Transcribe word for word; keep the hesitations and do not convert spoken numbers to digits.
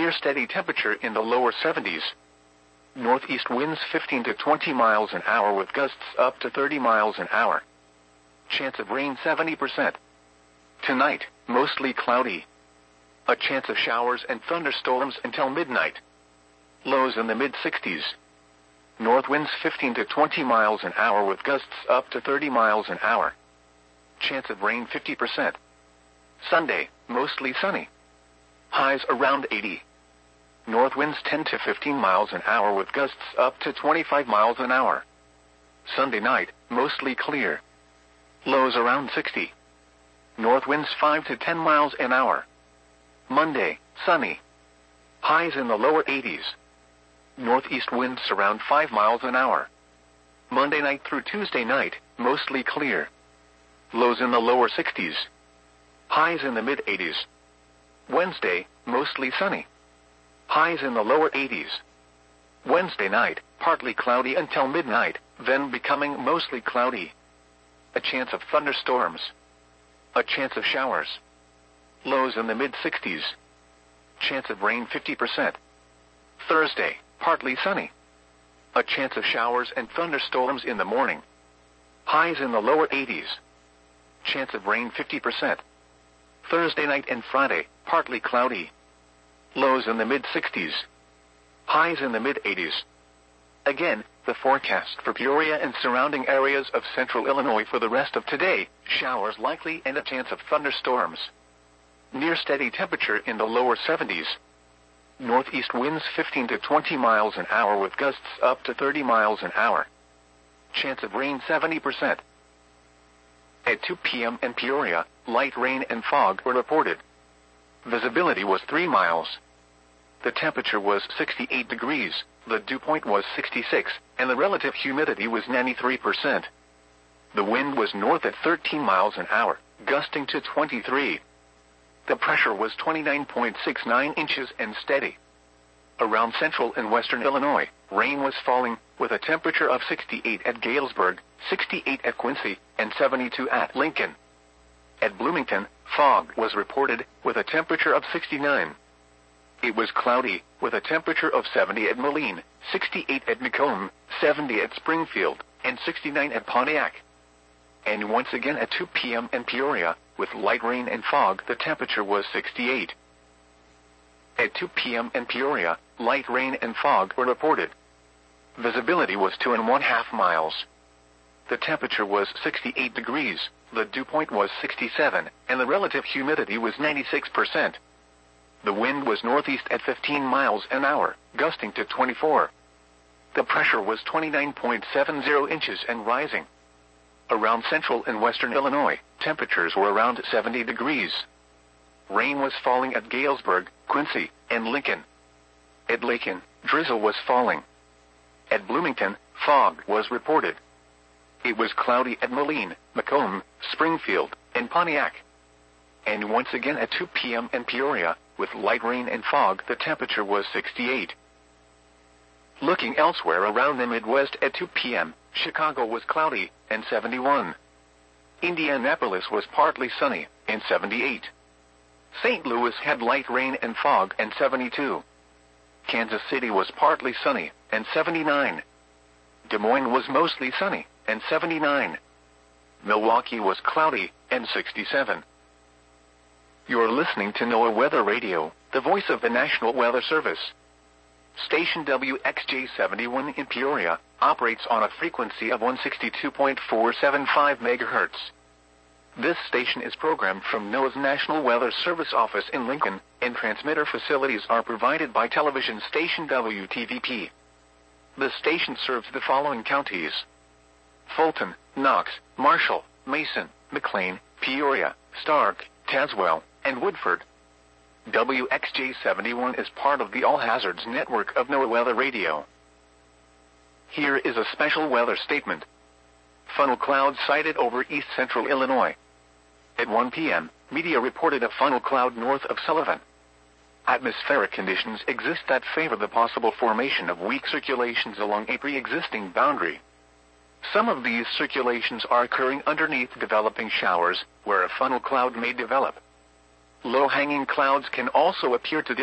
near steady temperature in the lower seventies. Northeast winds fifteen to twenty miles an hour with gusts up to thirty miles an hour. Chance of rain seventy percent. Tonight, mostly cloudy. A chance of showers and thunderstorms until midnight. Lows in the mid-sixties. North winds fifteen to twenty miles an hour with gusts up to thirty miles an hour. Chance of rain fifty percent. Sunday, mostly sunny. Highs around eighty. North winds ten to fifteen miles an hour with gusts up to twenty-five miles an hour. Sunday night, mostly clear. Lows around sixty. North winds five to ten miles an hour. Monday, sunny. Highs in the lower eighties. Northeast winds around five miles an hour. Monday night through Tuesday night, mostly clear. Lows in the lower sixties. Highs in the mid-eighties. Wednesday, mostly sunny. Highs in the lower eighties. Wednesday night, partly cloudy until midnight, then becoming mostly cloudy. A chance of thunderstorms. A chance of showers. Lows in the mid-sixties. Chance of rain fifty percent. Thursday, partly sunny. A chance of showers and thunderstorms in the morning. Highs in the lower eighties. Chance of rain fifty percent. Thursday night and Friday, partly cloudy. Lows in the mid-sixties. Highs in the mid-eighties. Again, the forecast for Peoria and surrounding areas of central Illinois for the rest of today: showers likely and a chance of thunderstorms. Near steady temperature in the lower seventies. Northeast winds fifteen to twenty miles an hour with gusts up to thirty miles an hour. Chance of rain seventy percent. At two p m in Peoria, light rain and fog were reported. Visibility was three miles. The temperature was sixty-eight degrees, the dew point was sixty-six, and the relative humidity was ninety-three percent. The wind was north at thirteen miles an hour, gusting to twenty-three. The pressure was twenty-nine point six nine inches and steady. Around central and western Illinois, rain was falling, with a temperature of sixty-eight at Galesburg, sixty-eight at Quincy, and seventy-two at Lincoln. At Bloomington, fog was reported, with a temperature of sixty-nine. It was cloudy, with a temperature of seventy at Moline, sixty-eight at Macomb, seventy at Springfield, and sixty-nine at Pontiac. And once again at two p m in Peoria, with light rain and fog, the temperature was sixty-eight. At two p m in Peoria, light rain and fog were reported. Visibility was two and one half miles. The temperature was sixty-eight degrees, the dew point was sixty-seven, and the relative humidity was ninety-six percent. The wind was northeast at fifteen miles an hour, gusting to twenty-four. The pressure was twenty-nine point seven zero inches and rising. Around central and western Illinois, temperatures were around seventy degrees. Rain was falling at Galesburg, Quincy, and Lincoln. At Lincoln, drizzle was falling. At Bloomington, fog was reported. It was cloudy at Moline, Macomb, Springfield, and Pontiac. And once again at two p m in Peoria, with light rain and fog, the temperature was sixty-eight. Looking elsewhere around the Midwest at two p m, Chicago was cloudy, and seventy-one. Indianapolis was partly sunny, and seventy-eight. Saint Louis had light rain and fog, and seventy-two. Kansas City was partly sunny, and seventy-nine. Des Moines was mostly sunny, and seventy-nine. Milwaukee was cloudy, and sixty-seven. You're listening to NOAA Weather Radio, the voice of the National Weather Service. Station W X J seventy-one in Peoria operates on a frequency of one sixty-two point four seven five megahertz. This station is programmed from NOAA's National Weather Service office in Lincoln, and transmitter facilities are provided by television station W T V P. The station serves the following counties: Fulton, Knox, Marshall, Mason, McLean, Peoria, Stark, Tazewell, and Woodford. W X J seventy-one is part of the All Hazards network of NOAA Weather Radio. Here is a special weather statement. Funnel clouds sighted over east central Illinois. At one p m, media reported a funnel cloud north of Sullivan. Atmospheric conditions exist that favor the possible formation of weak circulations along a pre-existing boundary. Some of these circulations are occurring underneath developing showers, where a funnel cloud may develop. Low-hanging clouds can also appear to